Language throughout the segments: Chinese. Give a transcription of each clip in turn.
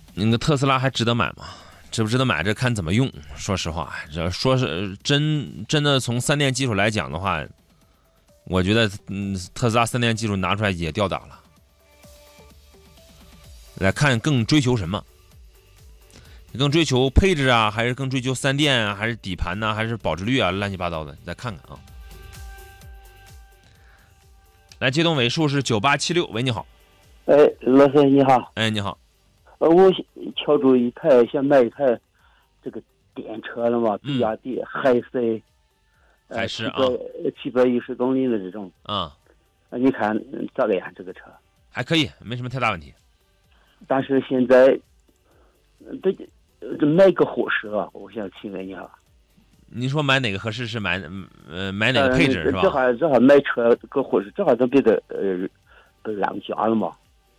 那个特斯拉还值得买吗？值不值得买？这看怎么用。说实话，这说是真的从3电技术来讲的话，我觉得特斯拉3电技术拿出来也吊打了。来看更追求什么？更追求配置啊，还是更追求3电啊，还是底盘呢、还是保值率啊，乱七八糟的，再看看啊。来，接通尾数是9876，喂，你好。 哎，老师你好。 哎，你好。 我敲住想买一台这个电车了嘛，比亚迪海狮， 海狮啊 ，710公里的这种。 啊， 你看咋个样？这个车还可以，没什么太大问题。 但是现在这买个合适啊？我想请问一下。 你说买哪个合适？是买哪个配置是吧？ 这还买车个合适，这还都别的都让价了嘛？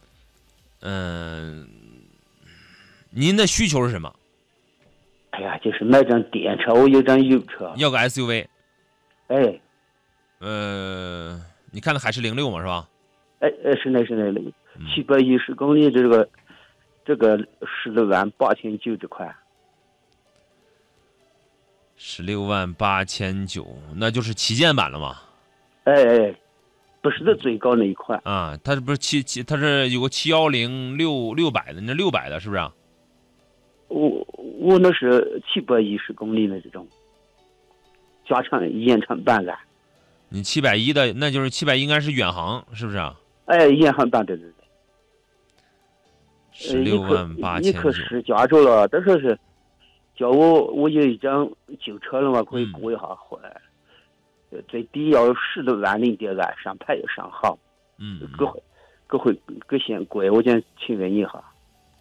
您的需求是什么？ 哎呀，就是买辆电车，我有辆油车。 要个 SUV。 哎。 你看的海狮06嘛是吧？ 哎，是那710公里，这个168900块。 168900，那就是旗舰版了嘛？ 哎，不是这最高那一款啊，它不是它是有个7106600的，那600的是不是啊？ 我那是710公里的这种延长版的。 你710的，那就是710应该是远航，是不是啊？ 哎，延航版对。 168900。 你可是加州了，这说是叫我有一张旧车了嘛，可以过一下回来。最低要10多万零点来上牌上好。各嫌贵，我想请问一下。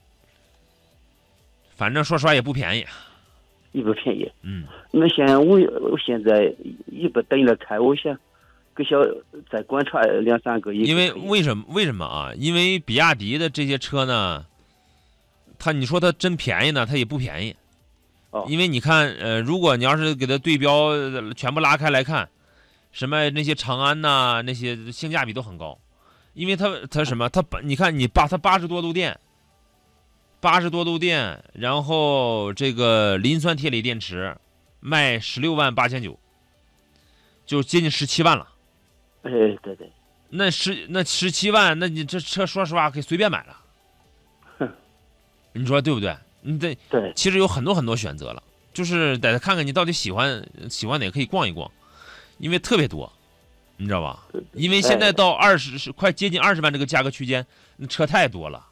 反正说实话也不便宜。 也不便宜。那我现在也不等着开，我想再观察2-3个月。 因为为什么啊？因为比亚迪的这些车呢，你说它真便宜呢，它也不便宜。因为你看，如果你要是给它对标全部拉开来看，什么那些长安呐、那些性价比都很高。因为它什么？你看它80多度电。80多度电，然后这个磷酸铁锂电池卖168900，就接近17万了。 哎，对。 那17万，那你这车说实话可以随便买了。你说对不对？ 对。 其实有很多选择了，就是得看看你到底喜欢哪，可以逛一逛，因为特别多，你知道吧？因为现在到快接近20万这个价格区间，那车太多了。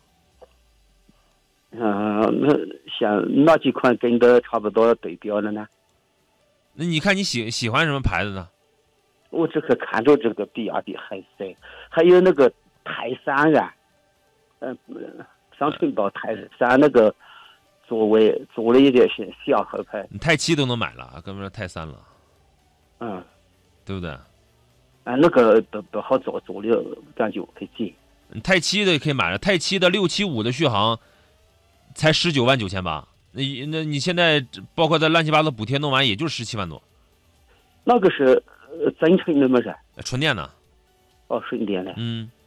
那像哪几款跟的差不多对标的呢？ 那你看你喜欢什么牌子呢？ 我这个看着这个比亚迪海狮，还有那个泰山啊，双层包泰山那个座位做了一点小合拍。 你泰7都能买了，更别说泰3了。对不对？ 那个不好做了感觉可以接。 泰7的可以买了，泰7的675的续航才199800。那你现在包括在乱七八糟补贴弄完，也就17万多。 那个是增程的吗？是纯电的。 纯电的。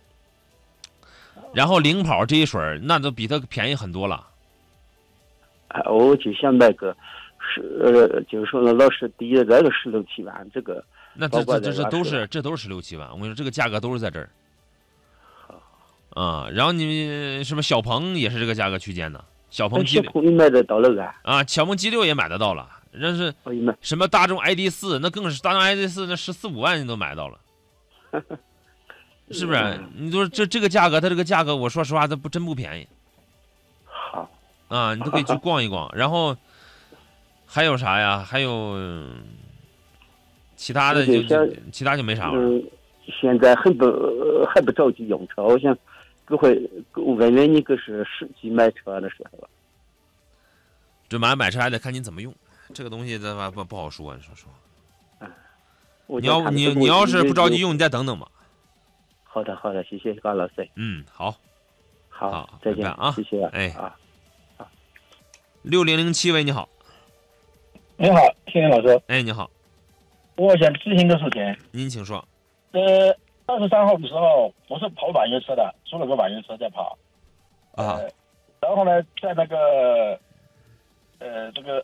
然后零跑这一水那都比它便宜很多了。 我就想买个就是说老师低的这个16-17万，这个那这都是16-17万。我跟你说，这个价格都是在这儿。然后你什么小鹏也是这个价格区间的。小鹏 G6 你买得到了啊？小鹏 G6 也买得到了。但是什么大众 ID.4，那更是大众 ID.4，那14-15万你都买到了，是不是？你说这个价格，它这个价格，我说实话，它真不便宜。 好你都可以去逛一逛。然后还有啥呀？还有其他的就没啥了。 现在还不着急用车，我想问问你，是实际买车的时候。 这买车还得看你怎么用，这个东西的话不好说，你说实话。你要是不着急用，你再等等吧。 好的，谢谢高老师。 好， 再见啊， 谢谢。 好。6007喂，你好。 你好，天老师。 你好。 我想咨询个事情。 您请说。 23号的时候，我是跑网约车的，租了个网约车在跑。 然后呢，在那个这个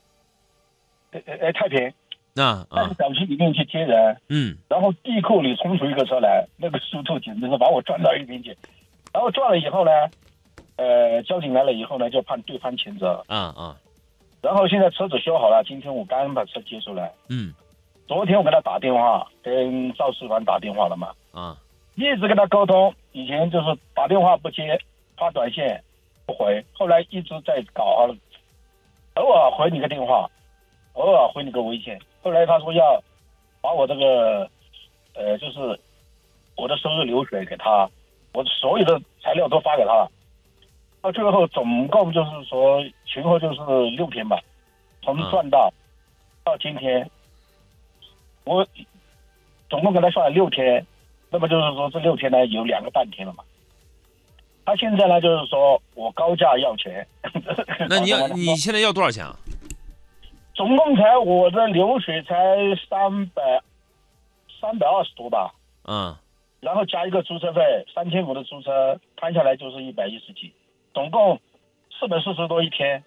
太平那小区里面去接人，然后地库里冲出一个车来，那个速度简直是把我撞到一边去。然后撞了以后呢，交警来了以后呢，就对方全责。然后现在车子修好了，今天我刚把车接出来。昨天我给他打电话，跟肇事方打电话了嘛。一直跟他沟通，以前就是打电话不接，发短信不回，后来一直在搞，偶尔回你个电话，偶尔回你个微信。后来他说要把我这个就是我的收入流水给他，我所有的材料都发给他了。到最后总共就是说前后就是6天吧，从赚到今天，我总共给他算了6天，那么就是说这6天呢有2个半天了嘛。他现在呢就是说我高价要钱。 那你现在要多少钱啊？ 总共才我的流水才320多吧。然后加一个租车费3500的租车，摊下来就是110几，总共440多一天，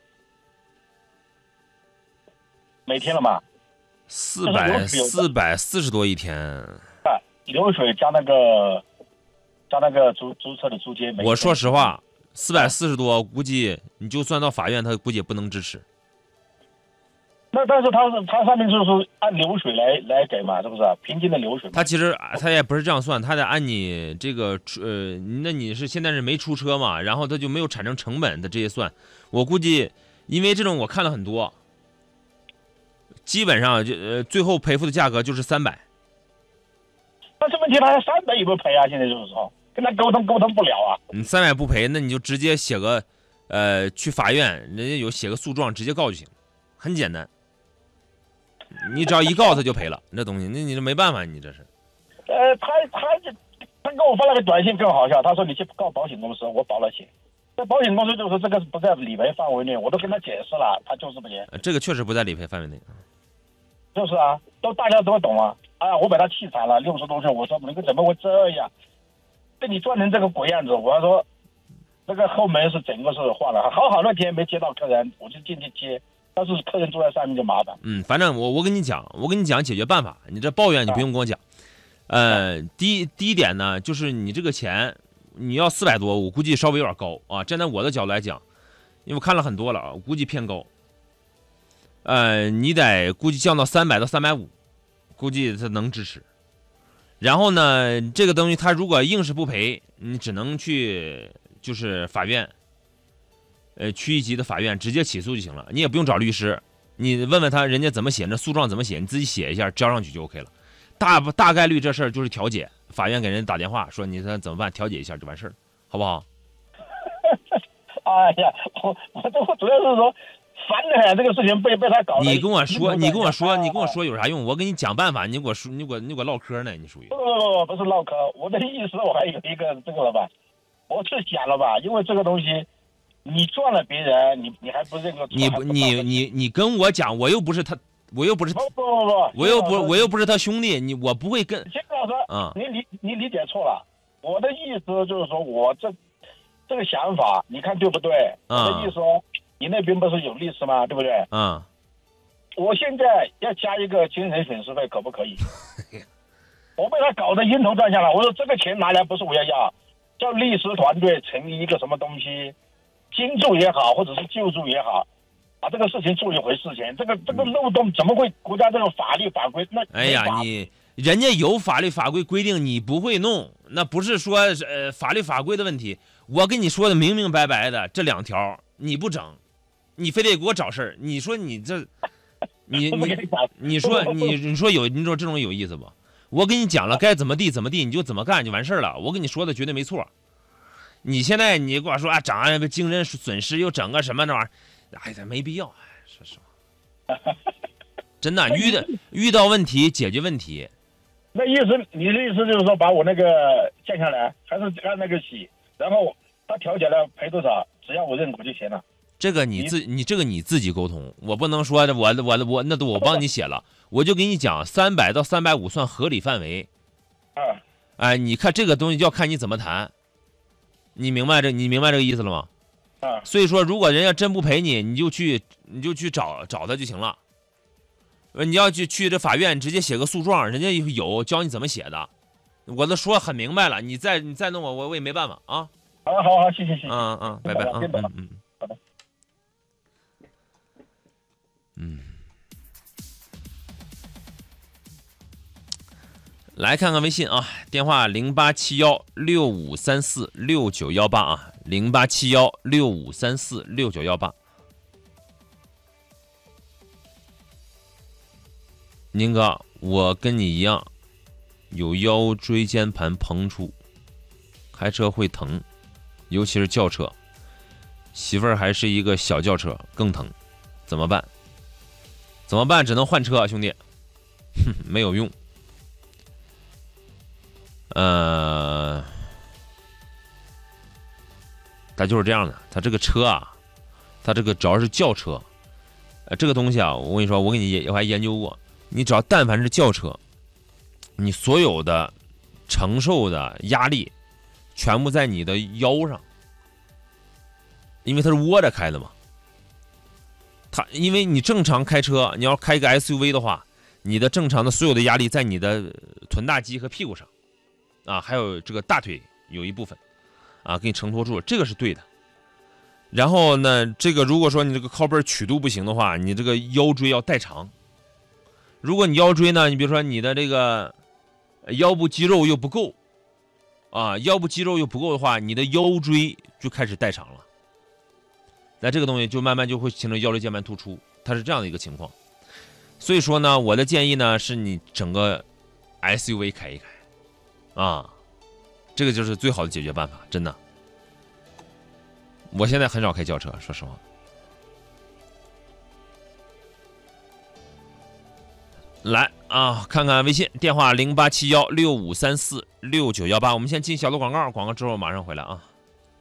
每天了嘛 440多一天。 流水加那个租车的租金。 我说实话，440多，估计你就算到法院，他估计也不能支持。 那但是他上面就是按流水来给嘛，是不是？平均的流水。 他其实他也不是这样算，他得按你这个那你是现在是没出车嘛，然后他就没有产生成本的这些算。我估计，因为这种我看了很多，基本上就最后赔付的价格就是300。 但是问题他300也不赔啊，现在就是说跟他沟通不了啊。 你300不赔，那你就直接写个去法院，人家写个诉状，直接告就行，很简单。你只要一告他就赔了，这东西，那你这没办法，你这是。 他跟我发了个短信更好笑，他说你去告保险公司，我保了险。这保险公司就说这个不在理赔范围内，我都跟他解释了，他就是不行。 这个确实不在理赔范围内。 就是啊，大家都懂啊。哎呀，我把他气惨了，60多岁，我说你怎么会这样，被你赚成这个鬼样子。我说那个后门是整个是换了，好那天没接到客人，我就进去接。但是客人坐在上面就麻烦。 反正我跟你讲解决办法，你这抱怨你不用跟我讲。第一点呢，就是你这个钱你要400多，我估计稍微有点高啊。站在我的角度来讲，因为我看了很多了，我估计偏高。你得估计降到300到350，估计他能支持。然后呢，这个东西他如果硬是不赔，你只能去就是法院。区一级的法院直接起诉就行了，你也不用找律师，你问问他人家怎么写，那诉状怎么写，你自己写一下交上去就 OK 了。大概率这事儿就是调解，法院给人打电话说你怎么办，调解一下就完事儿，好不好？ 哎呀，我主要是说烦的很，这个事情被他搞。 你跟我说有啥用？我给你讲办法，你给我唠嗑呢？你属于不是唠嗑，我的意思我还有一个这个了吧，我是讲了吧，因为这个东西。你赚了别人，你还不认可？ 你跟我讲，我又不是他，我又不是他兄弟，我不会跟。 金老师，你理解错了，我的意思就是说我这个想法，你看对不对？我的意思说，你那边不是有律师吗？对不对？我现在要加一个精神损失费，可不可以？我被他搞得晕头转向了。我说这个钱拿来不是我要，叫律师团队成立一个什么东西。经助也好，或者是救助也好，把这个事情做一回事情。这个漏洞怎么会国家这种法律法规？那哎呀，人家有法律法规规定，你不会弄，那不是说法律法规的问题。我跟你说的明明白白的，这2条你不整，你非得给我找事儿。你说你这，你说这种有意思不？我跟你讲了该怎么地，你就怎么干就完事儿了。我跟你说的绝对没错。你现在你跟我说整精神损失又整个什么那玩意儿，哎呀，没必要，说实话，真的遇到问题解决问题。 那你的意思就是说把我那个降下来，还是按那个洗，然后他调解了赔多少，只要我认可就行了。 这个你自己沟通，我不能说我那都我帮你写了，我就给你讲300到350算合理范围。你看这个东西要看你怎么谈。你明白这个意思了吗？ 所以说，如果人家真不赔你，你就去找他就行了。你要去这法院直接写个诉状，人家有教你怎么写的。我都说很明白了，你再弄我也没办法啊。 好，谢谢。 拜拜啊。 好的。 来看看微信啊，电话087165346918啊，087165346918。宁哥，我跟你一样，有腰椎间盘膨出，开车会疼，尤其是轿车。媳妇儿还是一个小轿车，更疼，怎么办？只能换车，兄弟，没有用。他就是这样的，他这个车啊，他这个只要是轿车，这个东西啊，我跟你说，我还研究过，你只要但凡是轿车，你所有的承受的压力全部在你的腰上，因为它是窝着开的嘛。因为你正常开车，你要开一个 SUV 的话，你的正常的所有的压力在你的臀大肌和屁股上。还有这个大腿有一部分给你承托住了，这个是对的。然后呢，这个如果说你这个靠背曲度不行的话，你这个腰椎要带长。如果你腰椎呢，你比如说你的这个腰部肌肉又不够腰部肌肉又不够的话，你的腰椎就开始带长了。那这个东西就慢慢就会形成腰椎间盘突出，它是这样的一个情况。所以说呢，我的建议呢是你整个 SUV 开一开。这个就是最好的解决办法，真的。我现在很少开轿车，说实话。来看看微信电话087165346918，我们先进小的广告，广告之后马上回来啊。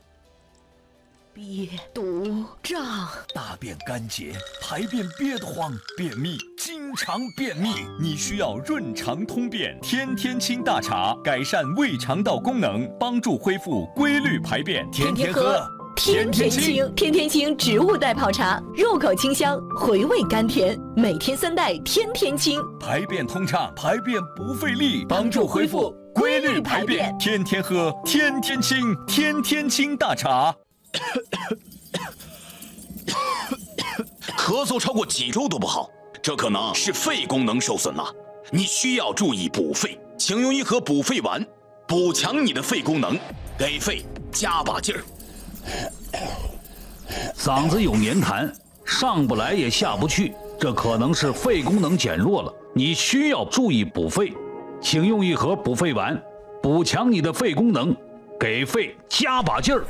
憋毒胀， 大便干结，排便憋得慌，便秘，经常便秘，你需要润肠通便天天清大茶，改善胃肠道功能，帮助恢复规律排便，天天喝。 天天清，天天清植物代泡茶，入口清香，回味甘甜，每天3袋，天天清， 排便通畅，排便不费力，帮助恢复规律排便，天天喝，天天清，天天清大茶。 咳嗽超过几周都不好，这可能是肺功能受损了，你需要注意补肺，请用一盒补肺丸，补强你的肺功能，给肺加把劲儿。 嗓子有黏痰，上不来也下不去，这可能是肺功能减弱了，你需要注意补肺，请用一盒补肺丸，补强你的肺功能，给肺加把劲儿。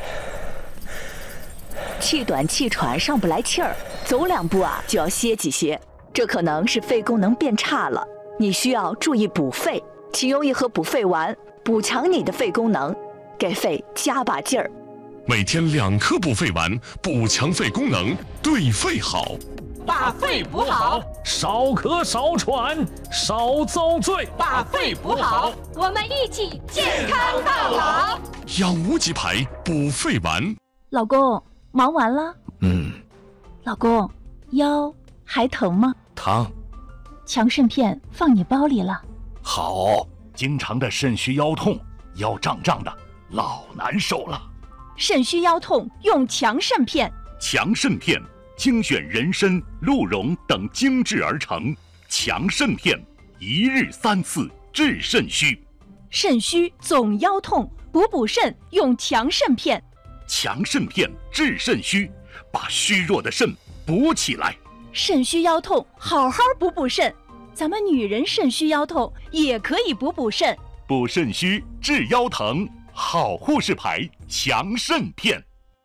气短气喘上不来气儿，走2步就要歇几歇，这可能是肺功能变差了，你需要注意补肺，请用一盒补肺丸，补强你的肺功能，给肺加把劲儿。 每天2颗补肺丸，补强肺功能，对肺好。 把肺补好， 少咳少喘少遭罪。 把肺补好，我们一起健康到老。 养无极牌补肺丸。 老公，忙完了？老公，腰还疼吗？ 疼。 强肾片放你包里了。 好，经常的肾虚腰痛，腰胀胀的，老难受了。 肾虚腰痛用强肾片。 强肾片精选人参、鹿茸等精制而成，强肾片1日3次治肾虚。 肾虚总腰痛，补肾用强肾片。 强肾片治肾虚，把虚弱的肾补起来。 肾虚腰痛，好好补肾。咱们女人肾虚腰痛也可以补肾。 补肾虚治腰疼，好护士牌强肾片。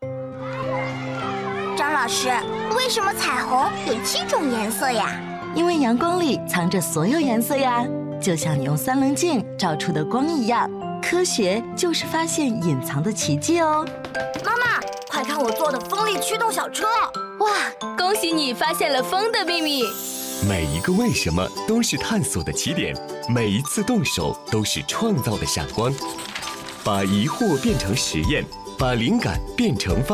张老师，为什么彩虹有7种颜色呀？ 因为阳光里藏着所有颜色呀，就像你用3棱镜照出的光一样。科学就是发现隐藏的奇迹哦。 妈妈，快看我做的风力驱动小车！ 哇，恭喜你发现了风的秘密。 每一个为什么都是探索的起点，每一次动手都是创造的闪光。把疑惑变成实验，把灵感变成